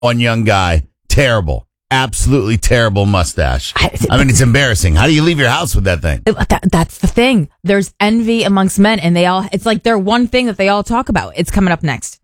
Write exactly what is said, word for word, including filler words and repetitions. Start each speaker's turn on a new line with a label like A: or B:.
A: One young guy, terrible, absolutely terrible mustache.
B: I-
A: I mean, it's embarrassing. How do you leave your house with that thing?
B: That, that's the thing. There's envy amongst men, and they all, it's like their one thing that they all talk about. It's coming up next.